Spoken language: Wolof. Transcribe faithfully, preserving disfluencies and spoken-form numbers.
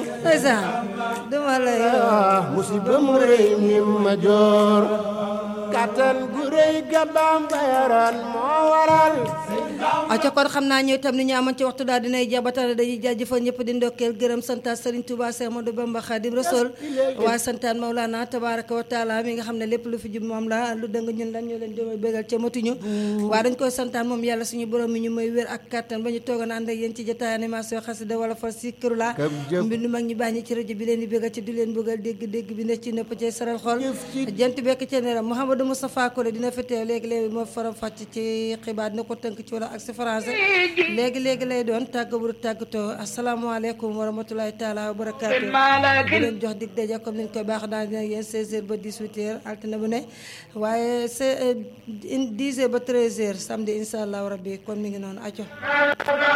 ndeysaan duma lay musiba mu rëy mi ma joor kàttan gu rëy ga Bamba yoroon moo waral aca kon xam naa ñëw itam ni ñu amoon ci waxtu daal dinay jabatale dañuy jaajëfal ñëpp di ndokkeel gërëm santaan Serigne Touba Cheikh Ahmadou Bamba Khadim Rasoul waaye santaan Maulana tabaraka wa taala mi nga xam ne lépp lu fi jub moom la lu dëng ñun lan ñoo leen di bégal ca matuñu waaye dañ koy santaan moom yàlla suñu borom mi ñu may wér ak kattan ba ñu toogan ànd ak yéen ci jotaay animation xasida wala fal si këru la mbindu mag ñi baax ñi ci rajo bi leen di bégal ci du leen bëggal dégg-dégg bi ne ci nëpp ci saral xol jant bekk ci neeram Mouhamadou Moustapha Kole dina fi teew léegi-léegi moo faram fàcc ci xibaar dina ko tënk ci wala ak si français léegi-léegi lay doon tàggaburu tàggatoo asalaamaaleykum wa rahmatulahi taala wa barakaatu bu leen jox dig daje comme niñ koy baax daan dina yéen seize heures ba dix-huit heures altine bu ne waaye c'est dix heures ba treize heures samedi insha allah rabbi kon mi ngi noonu aco